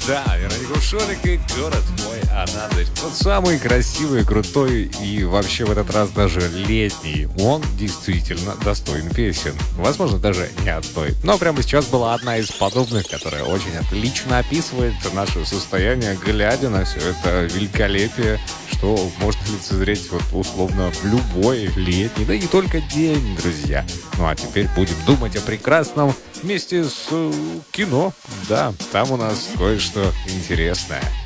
Да, Вероника Шорик и город мой Анадырь. Вот самый красивый, крутой и вообще в этот раз даже летний. Он действительно достоин песен. Возможно, даже не одной. Но прямо сейчас была одна из подобных, которая очень отлично описывает наше состояние, глядя на все это великолепие, что можно лицезреть вот условно в любой летний, да и не только день, друзья. Ну а теперь будем думать о прекрасном вместе с кино. Да, там у нас кое-что интересное.